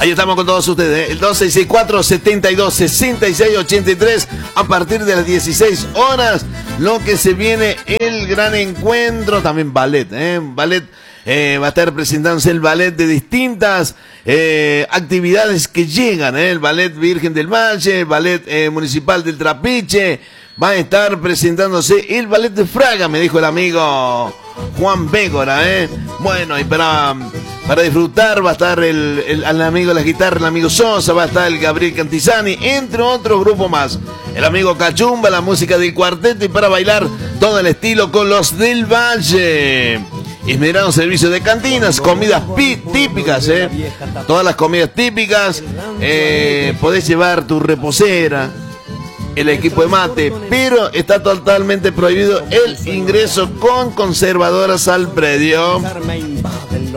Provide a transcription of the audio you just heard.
Ahí estamos con todos ustedes, el 2664-726683 a partir de las 16 horas. Lo que se viene, el gran encuentro, también ballet, ballet. Va a estar presentándose el ballet de distintas actividades que llegan, el ballet Virgen del Valle, el ballet municipal del Trapiche. Va a estar presentándose el ballet de Fraga, me dijo el amigo Juan Bégora, Bueno, y para disfrutar va a estar el amigo de la guitarra, el amigo Sosa, va a estar el Gabriel Cantizani, entre otros grupos más. El amigo Cachumba, la música del cuarteto, y para bailar todo el estilo con los del Valle. Esmerado servicio de cantinas, comidas típicas, todas las comidas típicas. Podés llevar tu reposera, el equipo de mate, pero está totalmente prohibido el ingreso con conservadoras al predio.